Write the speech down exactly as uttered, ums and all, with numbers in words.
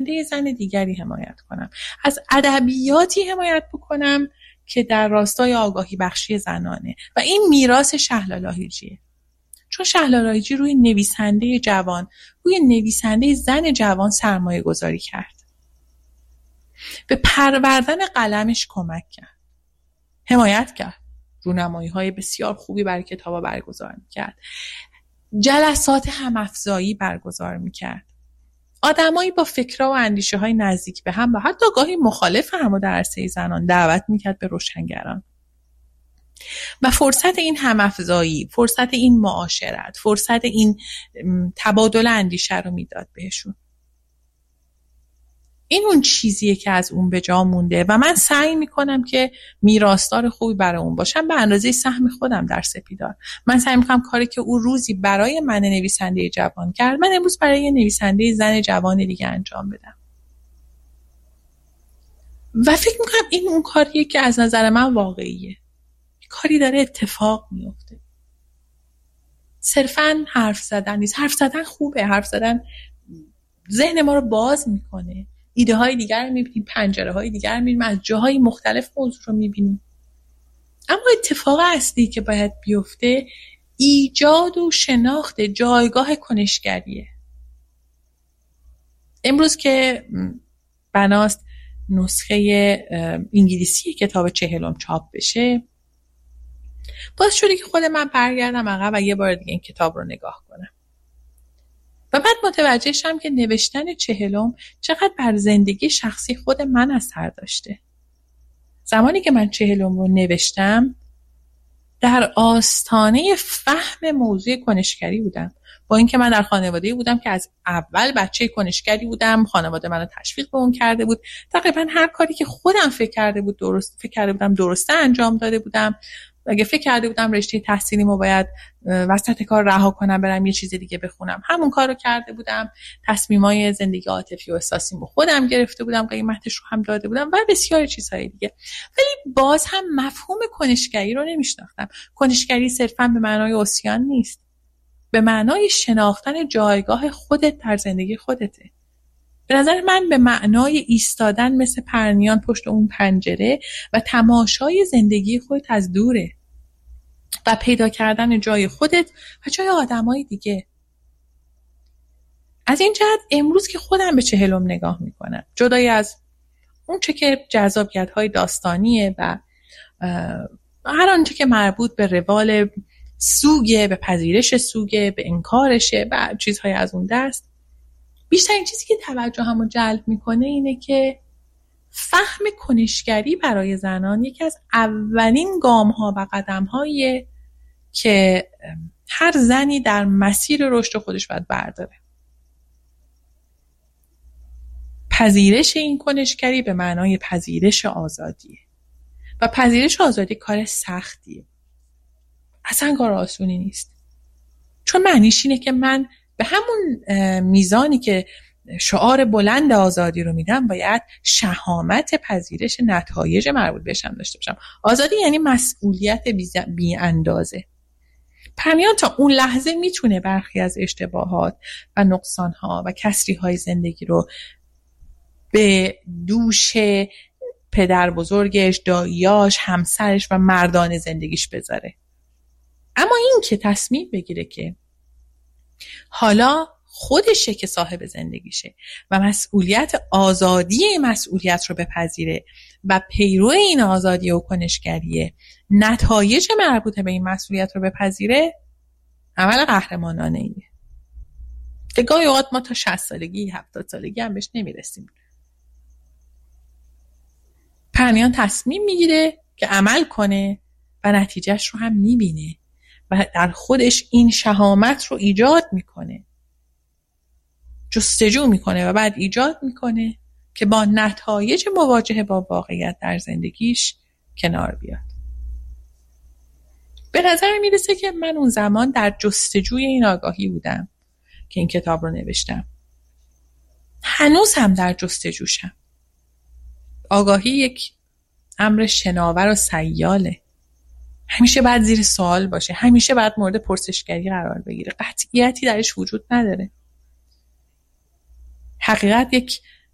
نویسنده زن دیگری حمایت کنم، از ادبیاتی حمایت بکنم که در راستای آگاهی بخشی زنانه و این میراث شهلا لاهیجیه. چون شهلا لاهیجی روی نویسنده جوان، روی نویسنده زن جوان سرمایه گذاری کرد، به پروردن قلمش کمک کرد، حمایت کرد، رونمایی‌های بسیار خوبی برای کتابا برگزار می‌کرد، جلسات هم‌افزایی برگزار می‌کرد، آدمایی با فکرها و اندیشه‌های نزدیک به هم و حتی گاهی مخالف هم در عرصه زنان دعوت می‌کرد به روشنگران و فرصت این هم‌افزایی، فرصت این معاشرت، فرصت این تبادل اندیشه رو میداد بهشون. این اون چیزیه که از اون به جا مونده و من سعی میکنم که میراثدار خوبی برای اون باشم به اندازه سهم خودم در سپیدار. من سعی میکنم کاری که او روزی برای من نویسنده جوان کرد، من امروز برای یه نویسنده زن جوان دیگه انجام بدم. و فکر میکنم این اون کاریه که از نظر من واقعیه. کاری داره اتفاق میفته. صرفاً حرف زدن نیست. حرف زدن خوبه. حرف زدن ذهن ما رو باز میکنه. ایده های دیگر رو میبینیم، پنجره های دیگر رو میبینیم، از جاهای مختلف موضوع رو میبینیم. اما اتفاق اصلی که باید بیفته ایجاد و شناخت جایگاه کنشگریه. امروز که بناست نسخه انگلیسی کتاب چهلم چاپ بشه، باز شده که خود من برگردم عقب و یه بار دیگه این کتاب رو نگاه کنم و بعد متوجه شم که نوشتن چهلم چقدر بر زندگی شخصی خود من اثر داشته. زمانی که من چهلم رو نوشتم در آستانه فهم موضوع کنشگری بودم، با اینکه من در خانواده‌ای بودم که از اول بچه کنشگری بودم، خانواده منو تشویق به اون کرده بود، تقریبا هر کاری که خودم فکر کرده بود درست فکر کرده بودم درسته انجام داده بودم. اگه فکر کرده بودم رشته تحصیلیمو باید وسط کار رها کنم برم یه چیز دیگه بخونم، همون کارو کرده بودم. تصمیمای زندگی عاطفی و احساسیمو خودم گرفته بودم، قیمتش رو هم داده بودم و بسیار چیزهای دیگه. ولی باز هم مفهوم کنشگری رو نمیشناختم. کنشگری صرفا به معنای عصیان نیست، به معنای شناختن جایگاه خودت در زندگی خودته. به نظر من به معنای ایستادن مثل پرنیان پشت اون پنجره و تماشای زندگی خودت از دوره و پیدا کردن جای خودت و جای آدمای دیگه. از این جهت امروز که خودم به چهلم نگاه میکنم، جدای از اون چه که جذابیت‌های داستانیه و هر آنچه که مربوط به روال سوگه، به پذیرش سوگه، به انکارشه و چیزهای از اون دست، بیشترین چیزی که توجهمو جلب میکنه اینه که فهم کنشگری برای زنان یکی از اولین گام‌ها و قدم‌هاییه که هر زنی در مسیر رشد خودش باید برداره. پذیرش این کنشگری به معنای پذیرش آزادیه و پذیرش آزادی کار سختیه، اصلا کار آسونی نیست. چون معنیش اینه که من به همون میزانی که شعار بلند آزادی رو میدم باید شهامت پذیرش نتایج مربوط بهشم داشته باشم. آزادی یعنی مسئولیت بی اندازه. پرنیان تا اون لحظه میتونه برخی از اشتباهات و نقصانها و کسریهای زندگی رو به دوش پدر بزرگش، داییاش، همسرش و مردان زندگیش بذاره. اما این که تصمیم بگیره که حالا خودشه که صاحب زندگیشه و مسئولیت آزادی مسئولیت رو بپذیره و پیرو این آزادی و کنشگریه، نتایج مربوط به این مسئولیت رو بپذیره، عمل قهرمانانه ایه که گاهی اوقات ما تا شصت سالگی هفتاد سالگی هم بهش نمیرسیم. پرنیان تصمیم میگیره که عمل کنه و نتیجهش رو هم میبینه و در خودش این شهامت رو ایجاد میکنه، جستجو میکنه و بعد ایجاد میکنه که با نتایج مواجهه با واقعیت در زندگیش کنار بیاد. به نظر میرسه که من اون زمان در جستجوی این آگاهی بودم که این کتاب رو نوشتم. هنوز هم در جستجوشم. آگاهی یک امر شناور و سیاله. همیشه باید زیر سوال باشه، همیشه باید مورد پرسشگری قرار بگیره، قطعیتی درش وجود نداره. حقیقت یک